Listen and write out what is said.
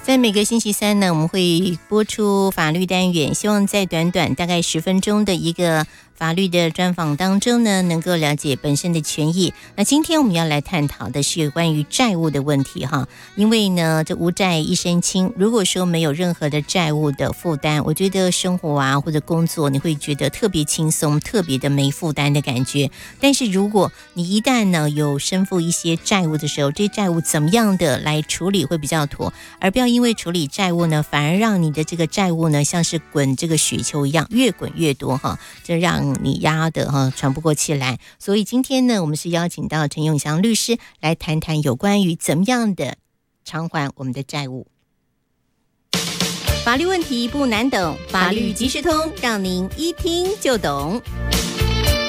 在每个星期三呢，我们会播出法律单元，希望在短短大概10分钟的一个法律的专访当中呢，能够了解本身的权益。那今天我们要来探讨的是有关于债务的问题哈，因为呢，这无债一身轻。如果说没有任何的债务的负担，我觉得生活啊或者工作，你会觉得特别轻松，特别的没负担的感觉。但是如果你一旦呢有身负一些债务的时候，这债务怎么样的来处理会比较妥，而不要因为处理债务呢，反而让你的这个债务呢像是滚这个雪球一样，越滚越多哈，这让你压得喘不过气来。所以今天呢，我们是邀请到陈永祥律师来谈谈有关于怎么样的偿还我们的债务。法律问题不难懂，法律即时通，让您一听就懂。